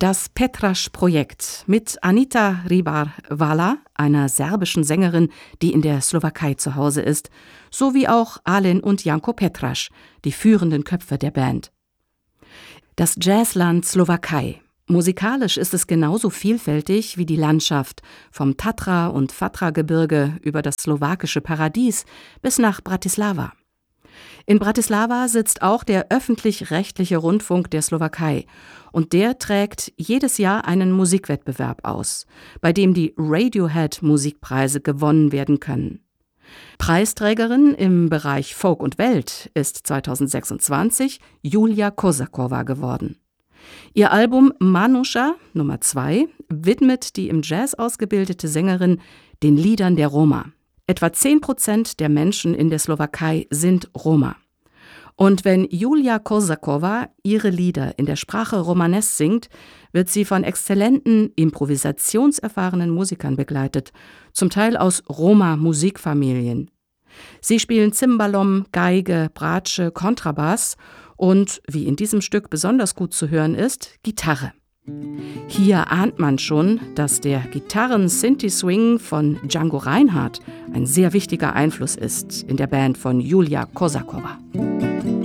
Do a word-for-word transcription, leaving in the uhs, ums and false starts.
Das Petrasch-Projekt mit Anita Hribar-Walla, einer serbischen Sängerin, die in der Slowakei zu Hause ist, sowie auch Alen und Janko Petrasch, die führenden Köpfe der Band. Das Jazzland Slowakei. Musikalisch ist es genauso vielfältig wie die Landschaft, vom Tatra- und Fatra-Gebirge über das slowakische Paradies bis nach Bratislava. In Bratislava sitzt auch der öffentlich-rechtliche Rundfunk der Slowakei und der trägt jedes Jahr einen Musikwettbewerb aus, bei dem die Radiohead-Musikpreise gewonnen werden können. Preisträgerin im Bereich Folk und Welt ist zweitausendsechsundzwanzig Julia Kosakowa geworden. Ihr Album Manusha Nummer zwei widmet die im Jazz ausgebildete Sängerin den Liedern der Roma. Etwa zehn Prozent der Menschen in der Slowakei sind Roma. Und wenn Julia Kosakowa ihre Lieder in der Sprache Romanes singt, wird sie von exzellenten, improvisationserfahrenen Musikern begleitet, zum Teil aus Roma-Musikfamilien. Sie spielen Cimbalom, Geige, Bratsche, Kontrabass und, wie in diesem Stück besonders gut zu hören ist, Gitarre. Hier ahnt man schon, dass der Gitarren-Synthi-Swing von Django Reinhardt ein sehr wichtiger Einfluss ist in der Band von Julia Kosakowa.